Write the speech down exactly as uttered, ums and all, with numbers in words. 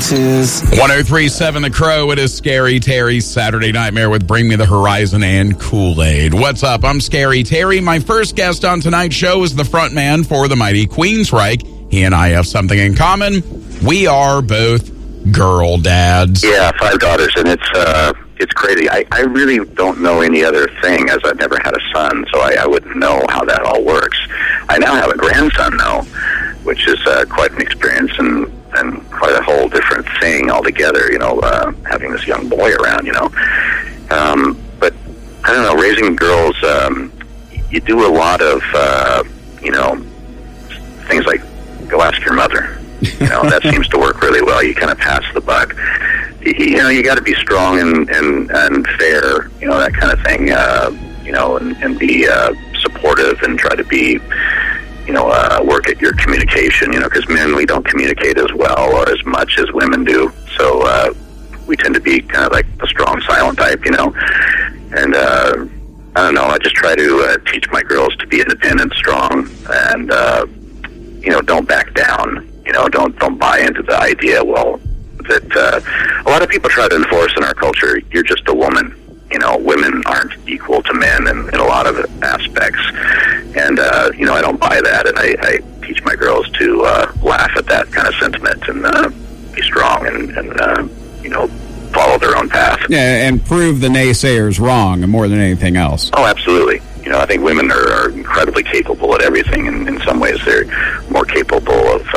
This is one oh three point seven The Crow. It is Scary Terry's Saturday Nightmare with Bring Me the Horizon and Kool-Aid. What's up? I'm Scary Terry. My first guest on tonight's show is the frontman for the mighty Queensryche. He and I have something in common. We are both girl dads. Yeah, five daughters, and it's uh, it's crazy. I, I really don't know any other thing, as I've never had a son, so I, I wouldn't know how that all works. I now have a grandson, though, which is uh, quite an experience and, and quite a whole different thing altogether, you know, uh, having this young boy around, you know. Um, but, I don't know, raising girls, um, you do a lot of, uh, you know, things like go ask your mother. You know, that seems to work really well. You kind of pass the buck. You, you know, you got to be strong and, and, and fair, you know, that kind of thing, uh, you know, and, and be uh, supportive and try to be, you know, uh, work at your communication, you know, because men, we don't communicate as well or as much as women do. So uh, we tend to be kind of like the strong, silent type, you know. And uh, I don't know, I just try to uh, teach my girls to be independent, strong, and, uh, you know, don't back down. You know, don't don't buy into the idea, well, that uh, a lot of people try to enforce in our culture, you're just a woman. You know, women aren't equal to men in, in a lot of aspects. And, uh, you know, I don't buy that, and I, I teach my girls to uh, laugh at that kind of sentiment and uh, be strong and, and uh, you know, follow their own path. Yeah, and prove the naysayers wrong more than anything else. Oh, absolutely. You know, I think women are, are incredibly capable at everything, and in some ways they're more capable of